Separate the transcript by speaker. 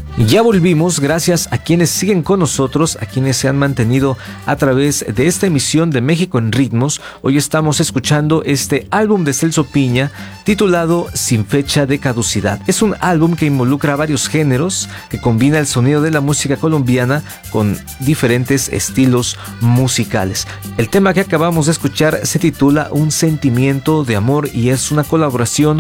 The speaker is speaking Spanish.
Speaker 1: Ya volvimos, gracias a quienes siguen con nosotros, a quienes se han mantenido a través de esta emisión de México en Ritmos. Hoy estamos escuchando este álbum de Celso Piña titulado Sin Fecha de Caducidad. Es un álbum que involucra varios géneros, que combina el sonido de la música colombiana con diferentes estilos musicales. El tema que acabamos de escuchar se titula Un Sentimiento de Amor y es una colaboración